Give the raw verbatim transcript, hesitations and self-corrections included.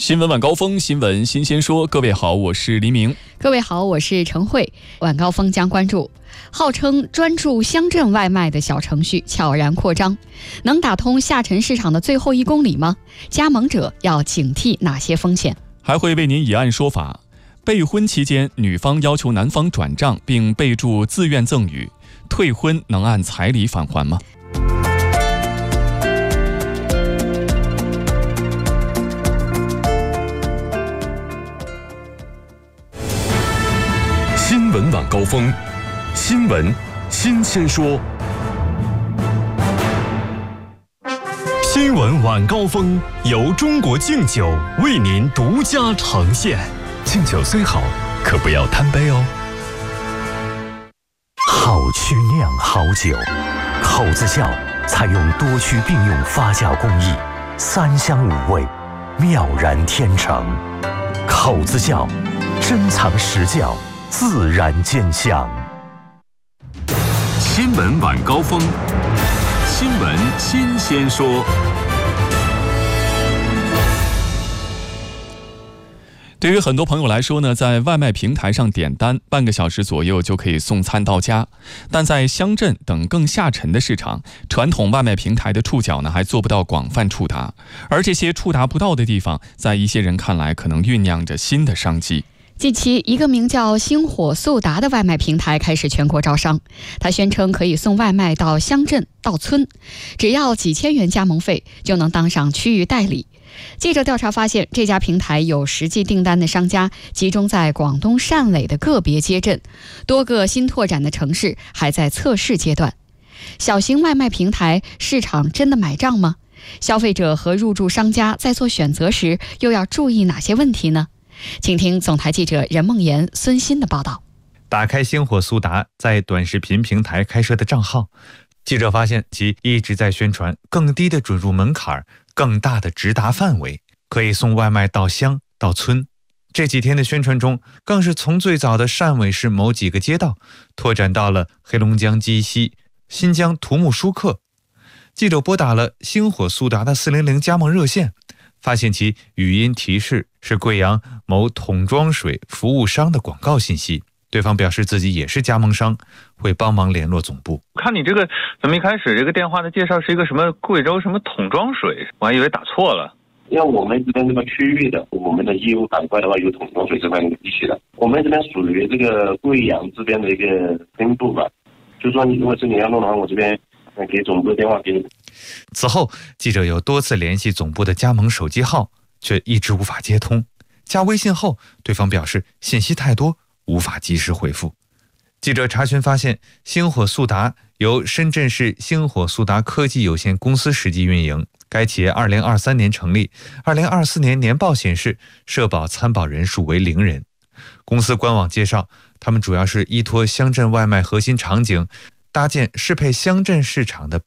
新闻晚高峰，新闻新鲜说。各位好，我是黎明。 各位好，我是陈慧。晚高峰将关注号称专注乡镇外卖的小程序悄然扩张，能打通下沉市场的最后一公里吗？加盟者要警惕哪些风险？ 还会为您以案说法。备婚期间，女方要求男方转账并备注自愿赠与，退婚能按彩礼返还吗？ 新闻晚高峰，新闻新鲜说。新闻晚高峰由中国敬酒为您独家呈现。敬酒虽好，可不要贪杯哦。好曲酿好酒，口子窖采用多曲并用发酵工艺，三香五味，妙然天成。口子窖珍藏实窖，自然见香。新闻晚高峰，新闻新鲜说。 对于很多朋友来说呢，在外卖平台上点单，半个小时左右就可以送餐到家。但在乡镇等更下沉的市场，传统外卖平台的触角呢，还做不到广泛触达。而这些触达不到的地方，在一些人看来，可能酝酿着新的商机。 近期，一个名叫星火速达的外卖平台开始全国招商。他宣称可以送外卖到乡镇、到村，只要几千元加盟费，就能当上区域代理。记者调查发现，这家平台有实际订单的商家集中在广东汕尾的个别街镇，多个新拓展的城市还在测试阶段。小型外卖平台市场真的买账吗？消费者和入驻商家在做选择时又要注意哪些问题呢？请听总台记者任梦妍、孙鑫的报道。 打开星火速达在短视频平台开设的账号，记者发现其一直在宣传更低的准入门槛、更大的直达范围，可以送外卖到乡到村。这几天的宣传中，更是从最早的汕尾市某几个街道拓展到了黑龙江鸡西、新疆土木舒克。记者拨打了星火速达的四零零加盟热线，发现其语音提示是贵阳某桶装水服务商的广告信息。对方表示自己也是加盟商，会帮忙联络总部。 看你这个怎么一开始这个电话的介绍是一个什么贵州什么桶装水，我还以为打错了。 因为我们这边这个区域的，我们的业务板块的话有桶装水这边地区的，我们这边属于这个贵阳这边的一个分部吧。就说你如果是你要弄的话，我这边给总部的电话给你。 此后，记者有多次联系总部的加盟手机号，却一直无法接通。加微信后，对方表示信息太多，无法及时回复。记者查询发现，星火速达由深圳市星火速达科技有限公司实际运营。该企业二零二三年成立，二零二四年年报显示社保参保人数为零人。公司官网介绍，他们主要是依托乡镇外卖核心场景，搭建适配乡镇市场的